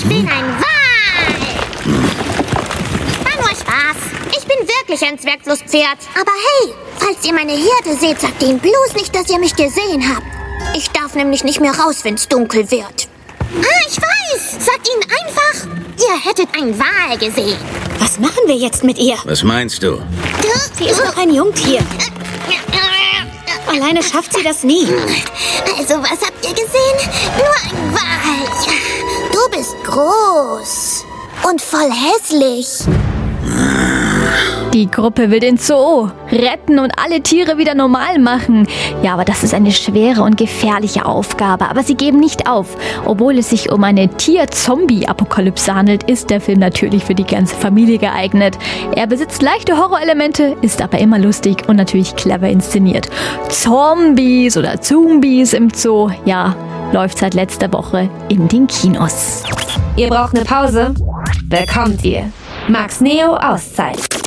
Ich bin ein Wal. War nur Spaß. Ich bin wirklich ein Zwergflusspferd. Aber hey, falls ihr meine Herde seht, sagt ihnen bloß nicht, dass ihr mich gesehen habt. Ich darf nämlich nicht mehr raus, wenn's dunkel wird. Ah, ich weiß. Sagt ihnen einfach, ihr hättet einen Wal gesehen. Was machen wir jetzt mit ihr? Was meinst du? Sie ist noch ein Jungtier. Alleine schafft sie das nie. Also, was habt ihr gesehen? Nur ein Wal. Du bist groß und voll hässlich. Die Gruppe will den Zoo retten und alle Tiere wieder normal machen. Ja, aber das ist eine schwere und gefährliche Aufgabe. Aber sie geben nicht auf. Obwohl es sich um eine Tier-Zombie-Apokalypse handelt, ist der Film natürlich für die ganze Familie geeignet. Er besitzt leichte Horrorelemente, ist aber immer lustig und natürlich clever inszeniert. Zombies oder Zombies im Zoo, ja, läuft seit letzter Woche in den Kinos. Ihr braucht eine Pause? Bekommt ihr. Max Neo Auszeit.